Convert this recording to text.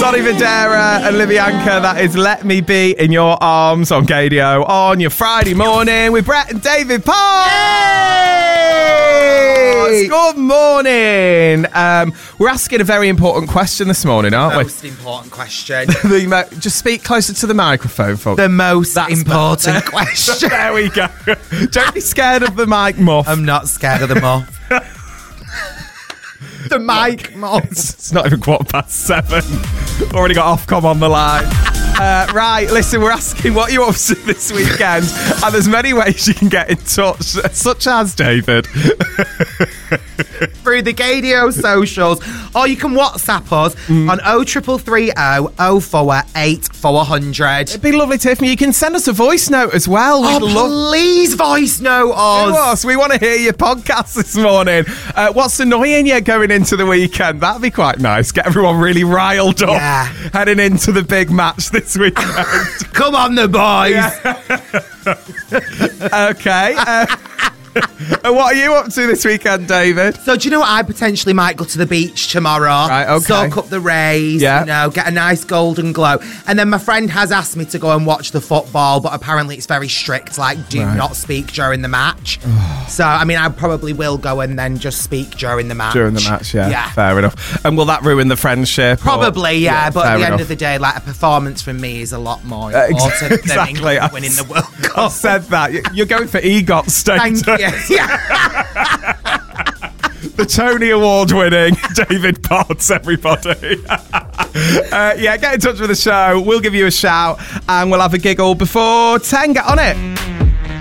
Bonnie Videra and Livianka. That is Let Me Be in Your Arms on Gadio on your Friday morning with Brett and David Potts. Good morning. We're asking a very important question this morning, aren't we? Most important question. Just speak closer to the microphone, folks. The most important question. There we go. Don't be scared of the mic muff. I'm not scared of the muff. The mic muff. It's not even 7:15. Already got Ofcom on the line. Right, listen, we're asking what you're up to this weekend, and there's many ways you can get in touch, such as, David. Through the Gadio socials, or you can WhatsApp us on 0330 048 400. It'd be lovely to hear from you. You can send us a voice note as well. Please voice note us. We want to hear your podcast this morning. What's annoying you going into the weekend? That'd be quite nice. Get everyone really riled up heading into the big match this weekend. Come on, the boys. Yeah. Okay. And what are you up to this weekend, David? So do you know what? I potentially might go to the beach tomorrow. Right, okay. Soak up the rays, get a nice golden glow. And then my friend has asked me to go and watch the football, but apparently it's very strict, like do not speak during the match. So, I mean, I probably will go and then just speak during the match. During the match, yeah. Fair enough. And will that ruin the friendship? Probably, but at the end of the day, like a performance from me is a lot more important than England winning the World Cup. I said that. You're going for EGOT status. Thank you. Yeah. The Tony Award winning David Potts, everybody. Get in touch with the show. We'll give you a shout and we'll have a giggle before 10. Get on it.